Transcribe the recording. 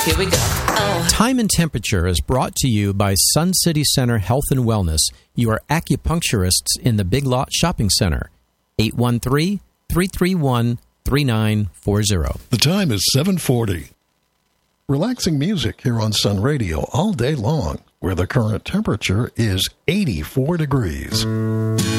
Here we go. Oh. Time and Temperature is brought to you by Sun City Center Health and Wellness, your acupuncturists in the Big Lot Shopping Center. 813-331-3940. The time is 7:40. Relaxing music here on Sun Radio all day long, where the current temperature is 84 degrees.